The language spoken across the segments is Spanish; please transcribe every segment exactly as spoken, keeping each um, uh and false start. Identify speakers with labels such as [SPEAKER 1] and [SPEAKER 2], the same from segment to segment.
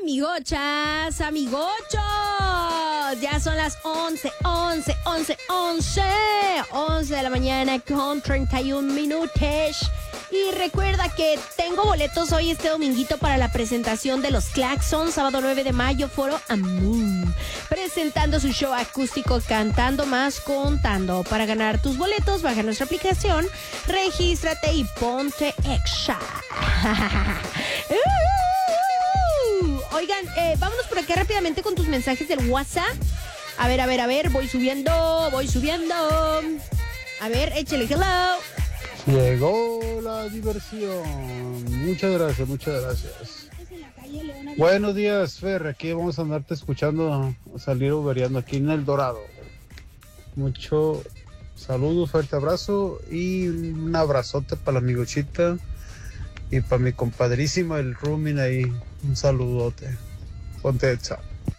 [SPEAKER 1] Amigochas, amigochos, ya son las once, once, once, once, once de la mañana con treinta y un minutos. Y recuerda que tengo boletos hoy este dominguito para la presentación de los Claxons, sábado nueve de mayo, Foro Amun, presentando su show acústico Cantando Más Contando. Para ganar tus boletos, baja nuestra aplicación, regístrate y ponte exa. Oigan, eh, vámonos por acá rápidamente con tus mensajes del WhatsApp. A ver, a ver, a ver, voy subiendo, voy subiendo. A ver, échale hello.
[SPEAKER 2] Llegó la diversión. Muchas gracias, muchas gracias. Buenos días, Fer. Aquí vamos a andarte escuchando, a salir uberiando aquí en El Dorado. Mucho saludo, fuerte abrazo y un abrazote para la amigochita y para mi compadrísima, el Rumin ahí. Un saludote. Ponte hecha.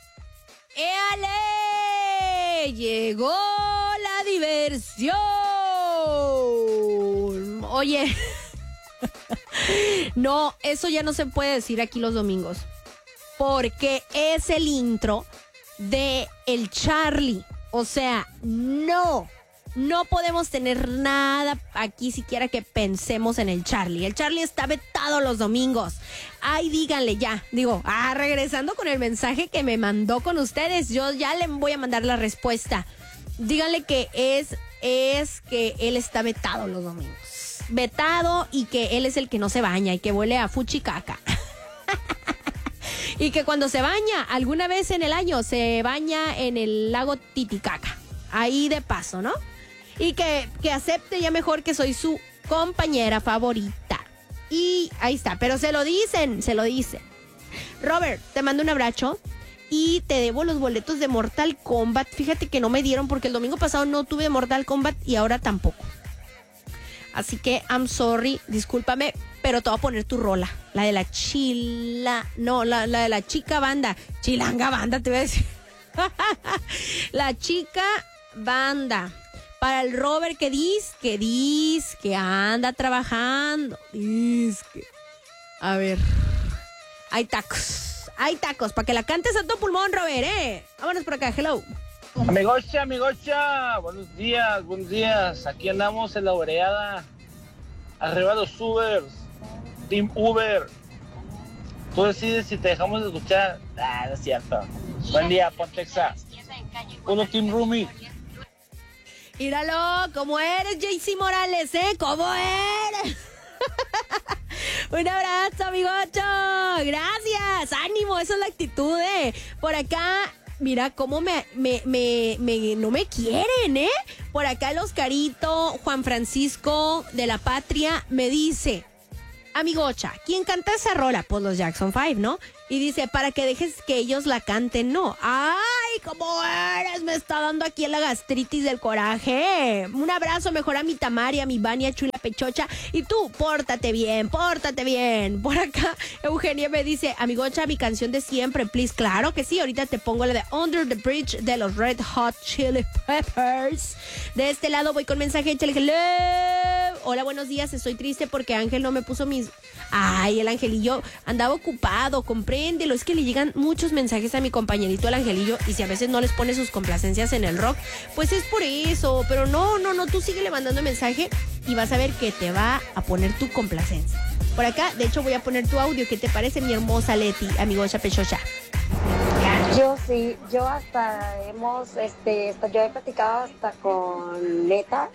[SPEAKER 1] ¡Éale! Llegó la diversión. Oye, no, eso ya no se puede decir aquí los domingos, porque es el intro de el Charlie. O sea, no, no podemos tener nada aquí siquiera que pensemos en el Charlie. El Charlie está vetado los domingos. Ay, díganle ya. Digo, ah, regresando con el mensaje que me mandó con ustedes, yo ya le voy a mandar la respuesta. Díganle que es, es que él está vetado los domingos. Vetado y que él es el que no se baña y que huele a fuchicaca. Y que cuando se baña, alguna vez en el año, se baña en el lago Titicaca. Ahí de paso, ¿no? Y que, que acepte ya mejor que soy su compañera favorita. Y ahí está, pero se lo dicen, se lo dicen. Robert, te mando un abrazo y te debo los boletos de Mortal Kombat. Fíjate que no me dieron porque el domingo pasado no tuve Mortal Kombat y ahora tampoco. Así que, I'm sorry, discúlpame, pero te voy a poner tu rola. La de la chila... No, la, la de la chica banda. Chilanga banda, te voy a decir. La chica banda. Para el Robert que dice, que dice, que anda trabajando. Dice que... A ver. Hay tacos. Hay tacos. Para que la cantes a tu pulmón, Robert, ¿eh? Vámonos por acá, hello.
[SPEAKER 3] Amigocha, amigocha, buenos días, buenos días. Aquí andamos en la oreada. Arriba los Ubers. Team Uber. Tú decides si te dejamos de escuchar. Ah, no es cierto. Buen día, Pontexa. Uno Team Rumi.
[SPEAKER 1] Míralo, ¿cómo eres, J C Morales, eh? ¿Cómo eres? Un abrazo, amigocho. Gracias, ánimo, esa es la actitud, eh. Por acá... Mira cómo me, me, me, me, no me quieren, ¿eh? Por acá el Oscarito Juan Francisco de la Patria me dice, amigocha, ¿quién canta esa rola? Pues los Jackson Five, ¿no? Y dice, para que dejes que ellos la canten, no. ¡Ay, cómo eres! Me está dando aquí la gastritis del coraje. Un abrazo mejor a mi Tamari, a mi Vania Chula Pechocha. Y tú, pórtate bien, pórtate bien. Por acá, Eugenia me dice, amigocha, mi canción de siempre, please. Claro que sí, ahorita te pongo la de Under the Bridge de los Red Hot Chili Peppers. De este lado voy con mensaje, échale hello. Hola, buenos días, estoy triste porque Ángel no me puso mis... Ay, el Angelillo andaba ocupado, compréndelo. Es que le llegan muchos mensajes a mi compañerito el Angelillo y si a veces no les pone sus complacencias en el rock, pues es por eso. Pero no, no, no, tú síguele mandando mensaje y vas a ver que te va a poner tu complacencia. Por acá, de hecho, voy a poner tu audio. ¿Qué te parece, mi hermosa Leti, amigocha Pechocha?
[SPEAKER 4] Yo sí, yo hasta hemos, este, hasta yo he platicado hasta con Neta.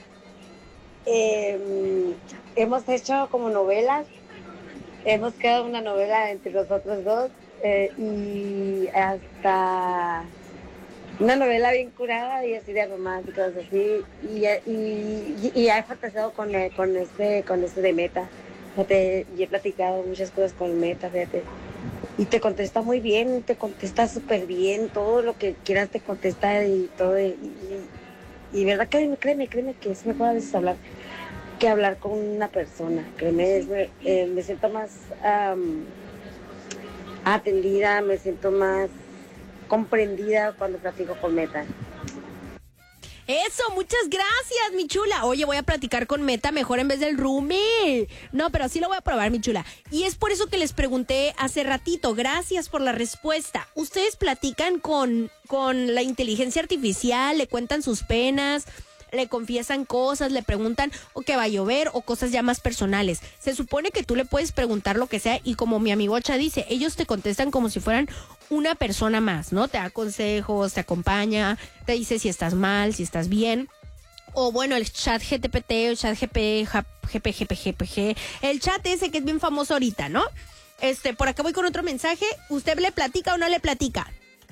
[SPEAKER 4] Eh, hemos hecho como novelas. Hemos creado una novela entre nosotros dos eh, y hasta una novela bien curada y así de románticos, así. Y, y, y he fantaseado con, con, este, con este de Meta. Fíjate, y he platicado muchas cosas con Meta, fíjate. Y te contesta muy bien, te contesta súper bien, todo lo que quieras te contesta y todo. Y, y, y verdad, créeme, créeme, créeme que es mejor a veces hablar que hablar con una persona. Créeme, es, eh, me siento más um, atendida, me siento más comprendida cuando platico con Meta.
[SPEAKER 1] Eso, muchas gracias, mi chula. Oye, voy a platicar con Meta mejor en vez del roomie. No, pero sí lo voy a probar, mi chula. Y es por eso que les pregunté hace ratito. Gracias por la respuesta. ¿Ustedes platican con, con la inteligencia artificial? ¿Le cuentan sus penas? ¿Le confiesan cosas? ¿Le preguntan o que va a llover o cosas ya más personales? Se supone que tú le puedes preguntar lo que sea y como mi amigo Cha dice, ellos te contestan como si fueran una persona más, ¿no? Te da consejos, te acompaña, te dice si estás mal, si estás bien. O bueno, el chat G T P T, el chat G P, G P, G P, G P G, el chat ese que es bien famoso ahorita, ¿no? Este, por acá voy con otro mensaje. ¿Usted le platica o no le platica?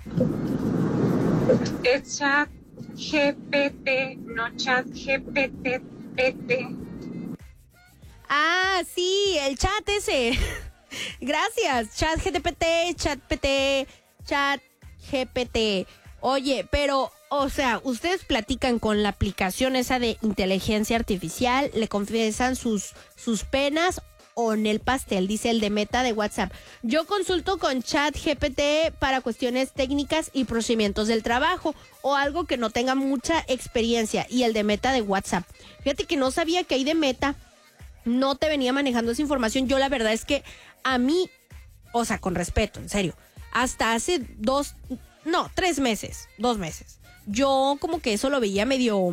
[SPEAKER 5] El chat G P T, no chat G P T, P T.
[SPEAKER 1] Ah, sí, el chat ese. Gracias, chat G T P T, chat P T, chat G P T. Oye, pero, o sea, ustedes platican con la aplicación esa de inteligencia artificial, le confiesan sus, sus penas o en el pastel, dice el de Meta de WhatsApp. Yo consulto con chat G P T para cuestiones técnicas y procedimientos del trabajo o algo que no tenga mucha experiencia y el de Meta de WhatsApp. Fíjate que no sabía que hay de Meta, no te venía manejando esa información. Yo la verdad es que a mí, o sea, con respeto, en serio, hasta hace dos, no, tres meses, dos meses, yo como que eso lo veía medio,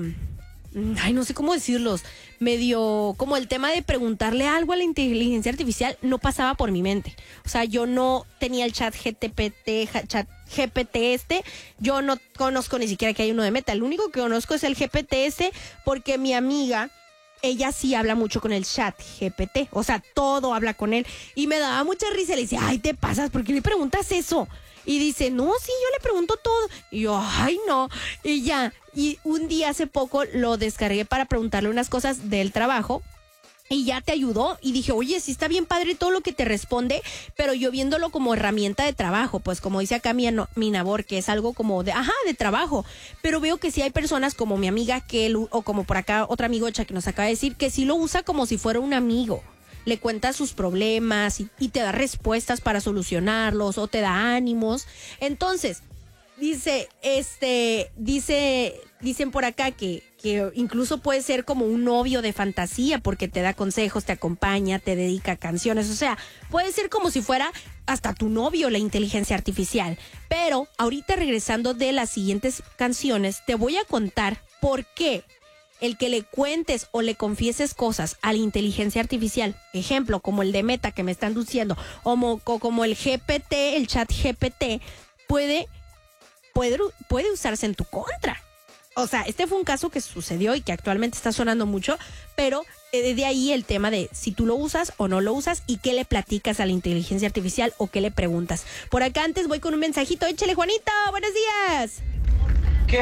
[SPEAKER 1] ay, no sé cómo decirlos, medio como el tema de preguntarle algo a la inteligencia artificial no pasaba por mi mente. O sea, yo no tenía el chat G T P T, chat G P T este, yo no conozco ni siquiera que hay uno de Meta. El único que conozco es el G P T este porque mi amiga, ella sí habla mucho con el chat G P T, o sea, todo habla con él. Y me daba mucha risa, le decía, ay, te pasas, ¿por qué le preguntas eso? Y dice, no, sí, yo le pregunto todo. Y yo, ay, no. Y ya, y un día hace poco lo descargué para preguntarle unas cosas del trabajo. Y ya te ayudó. Y dije, oye, sí está bien padre todo lo que te responde, pero yo viéndolo como herramienta de trabajo, pues como dice acá mi, mi Nabor, que es algo como de, ajá, de trabajo. Pero veo que sí hay personas como mi amiga que, o como por acá otra amigocha que nos acaba de decir, que sí lo usa como si fuera un amigo. Le cuenta sus problemas y, y te da respuestas para solucionarlos o te da ánimos. Entonces, dice, este, dice, dicen por acá que, que incluso puede ser como un novio de fantasía porque te da consejos, te acompaña, te dedica canciones. O sea, puede ser como si fuera hasta tu novio la inteligencia artificial. Pero ahorita regresando de las siguientes canciones, te voy a contar por qué el que le cuentes o le confieses cosas a la inteligencia artificial, ejemplo, como el de Meta que me están diciendo, o como, como el G P T, el chat G P T, puede, puede, puede usarse en tu contra. O sea, este fue un caso que sucedió y que actualmente está sonando mucho, pero eh, de ahí el tema de si tú lo usas o no lo usas y qué le platicas a la inteligencia artificial o qué le preguntas. Por acá antes voy con un mensajito. Échale, Juanito, buenos días.
[SPEAKER 3] ¿Qué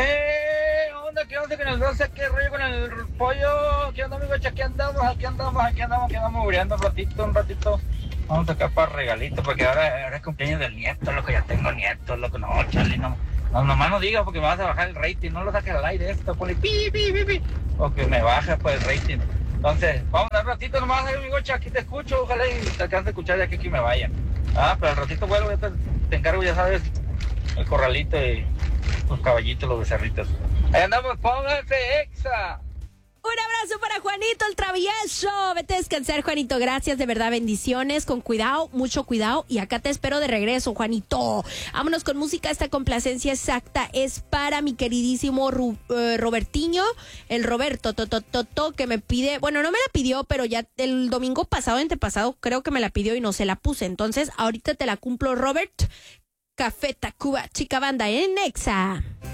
[SPEAKER 3] onda? ¿Qué onda con el doce? ¿Qué rollo con el pollo? ¿Qué onda, amigo? Aquí andamos, aquí andamos, aquí andamos, aquí andamos muriendo un ratito, un ratito. Vamos a sacar para regalito, porque ahora, ahora es cumpleaños del nieto, loco, ya tengo nietos, loco. No, Charlie, no, no, nomás no digas porque me vas a bajar el rating, no lo saques al aire esto, ponle pi, pi, pi, pi, porque me baja pues el rating. Entonces, vamos a dar un ratito nomás, amigo, aquí te escucho, ojalá y te alcance a escuchar de aquí que me vaya. Ah, pero al ratito vuelvo, ya te, te encargo, ya sabes, el corralito y los caballitos, los becerritos. Ahí andamos, pónganse exa.
[SPEAKER 1] Un abrazo para Juanito el travieso. Vete a descansar, Juanito. Gracias, de verdad, bendiciones. Con cuidado, mucho cuidado. Y acá te espero de regreso, Juanito. Vámonos con música. Esta complacencia exacta es para mi queridísimo Ru, eh, Robertiño. El Roberto, to, to, to, to, que me pide... Bueno, no me la pidió, pero ya el domingo pasado, antepasado, creo que me la pidió y no se la puse. Entonces, ahorita te la cumplo, Robert. Café Tacuba, Chica Banda en Nexa.